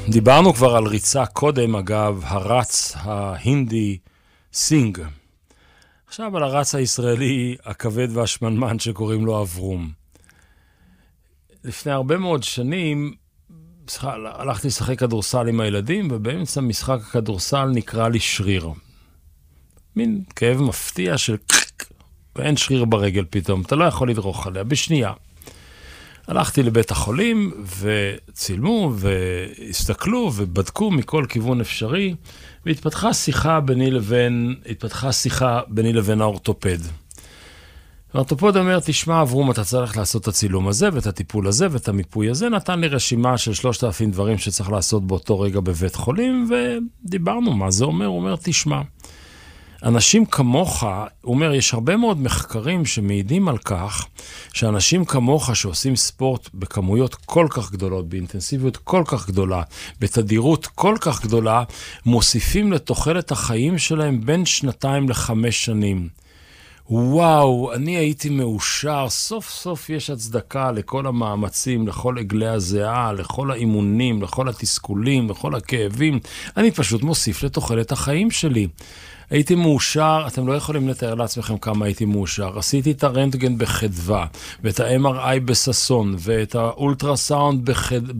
דיברנו כבר על ריצה קודם, אגב, הרץ ההינדי סינג. עכשיו על הרץ הישראלי הכבד והשמנמן שקוראים לו אברום. לפני הרבה מאוד שנים הלכתי לשחק כדורסל עם הילדים, ובאמצע משחק הכדורסל נקרא לי שריר. מין כאב מפתיע של ואין שריר ברגל פתאום, אתה לא יכול לדרוך עליה בשנייה. הלכתי לבית החולים וצילמו והסתכלו ובדקו מכל כיוון אפשרי, והתפתחה שיחה ביני לבין האורתופד. האורתופד אומר, תשמע אברום, אתה צריך לעשות את הצילום הזה ואת הטיפול הזה ואת המיפוי הזה. נתן לי רשימה של 3,000 דברים שצריך לעשות באותו רגע בבית חולים, ודיברנו מה זה אומר. הוא אומר, תשמע, אנשים כמוך, הוא אומר, יש הרבה מאוד מחקרים שמעידים על כך, שאנשים כמוך שעושים ספורט בכמויות כל כך גדולות, באינטנסיביות כל כך גדולה, בתדירות כל כך גדולה, מוסיפים לתוחלת החיים שלהם בין 2 ל-5 שנים. וואו, אני הייתי מאושר, סוף סוף יש הצדקה לכל המאמצים, לכל עגלי הזיעה, לכל האימונים, לכל התסכולים, לכל הכאבים. אני פשוט מוסיף לתוחלת החיים שלי. הייתי מאושר, אתם לא יכולים לתאר לעצמכם כמה הייתי מאושר. עשיתי את הרנטגן בחדווה, ואת ה-MRI בססון, ואת האולטרסאונד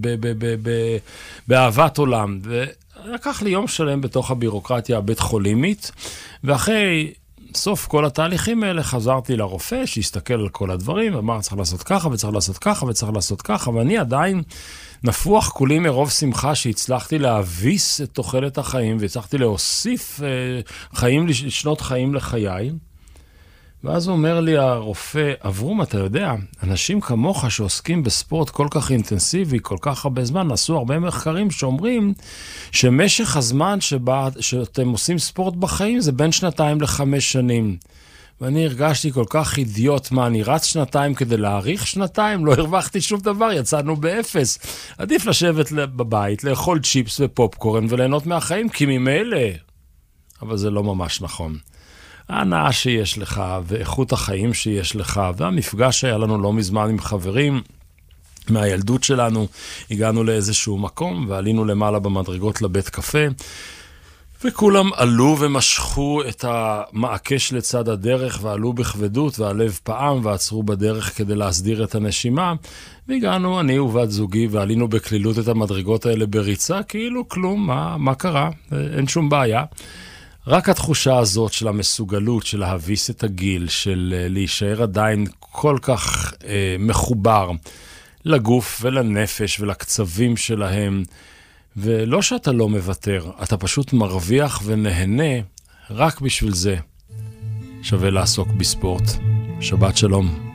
באהבת עולם. ולקח לי יום שלם בתוך הבירוקרטיה הבית חולימית, ואחרי סוף כל התהליכים האלה חזרתי לרופא שהסתכל על כל הדברים, ואמר צריך לעשות ככה וצריך לעשות ככה וצריך לעשות ככה, ואני עדיין נפוח כולי מרוב שמחה שהצלחתי להביס את תוחלת החיים, והצלחתי להוסיף שנות חיים לחיי. ואז הוא אומר לי הרופא, אברום, אתה יודע, אנשים כמוך שעוסקים בספורט כל כך אינטנסיבי, כל כך הרבה זמן, עשו הרבה מחקרים שאומרים שמשך הזמן שאתם עושים ספורט בחיים זה בין 2 ל-5 שנים. ואני הרגשתי כל כך אידיוט, מה, אני רץ 2 כדי להאריך 2? לא הרווחתי שום דבר, יצאנו באפס. עדיף לשבת בבית, לאכול צ'יפס ופופקורן וליהנות מהחיים, כי ממילא. אבל זה לא ממש נכון. ההנאה שיש לך ואיכות החיים שיש לך, והמפגש שהיה לנו לא מזמן עם חברים מהילדות שלנו, הגענו לאיזשהו מקום ועלינו למעלה במדרגות לבית קפה, וכולם עלו ומשכו את המעקש לצד הדרך ועלו בכבדות, והלב פעם ועצרו בדרך כדי להסדיר את הנשימה, והגענו אני ובת זוגי ועלינו בכלילות את המדרגות האלה בריצה, כאילו כלום, מה קרה? אין שום בעיה. רק התחושה הזאת של המסוגלות, של להביס את הגיל, של להישאר עדיין כל כך מחובר לגוף ולנפש ולקצבים שלהם, ולא שאתה לא מוותר, אתה פשוט מרוויח ונהנה, רק בשביל זה שווה לעסוק בספורט. שבת שלום.